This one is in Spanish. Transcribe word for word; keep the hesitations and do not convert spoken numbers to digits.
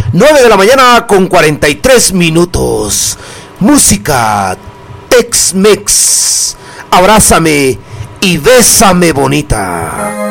nueve de la mañana con cuarenta y tres minutos. Música Tex-Mex. Abrázame y bésame bonita.